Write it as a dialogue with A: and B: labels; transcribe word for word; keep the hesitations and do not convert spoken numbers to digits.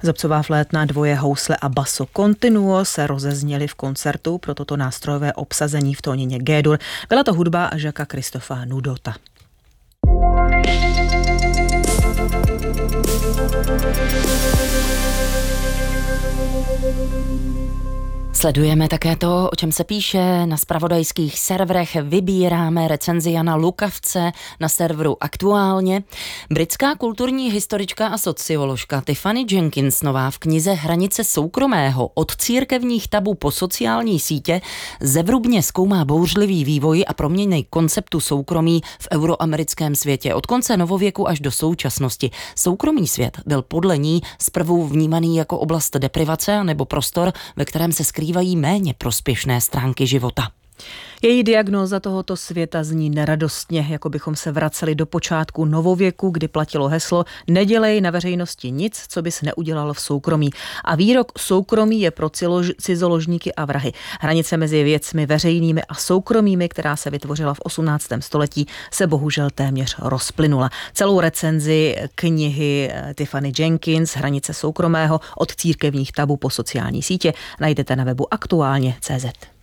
A: Zobcová flétna, dvoje housle a basso continuo se rozezněly v koncertu pro toto nástrojové obsazení v tónině G-dur. Byla to hudba Jacquesa Christopha Nudota.
B: Sledujeme také to, o čem se píše na zpravodajských serverech. Vybíráme recenzi Jana Lukavce na serveru Aktuálně. Britská kulturní historička a socioložka Tiffany Jenkinsová v knize Hranice soukromého od církevních tabů po sociální sítě zevrubně zkoumá bouřlivý vývoj a proměny konceptu soukromí v euroamerickém světě. Od konce novověku až do současnosti. Soukromý svět byl podle ní zprvu vnímaný jako oblast deprivace nebo prostor, ve kterém se skrývají méně prospěšné stránky života.
A: Její diagnóza tohoto světa zní neradostně, jako bychom se vraceli do počátku novověku, kdy platilo heslo nedělej na veřejnosti nic, co bys neudělal v soukromí. A výrok soukromí je pro cizoložníky a vrahy. Hranice mezi věcmi veřejnými a soukromými, která se vytvořila v osmnáctém století, se bohužel téměř rozplynula. Celou recenzi knihy Tiffany Jenkins Hranice soukromého od církevních tabů po sociální sítě najdete na webu aktuálně tečka cé zet.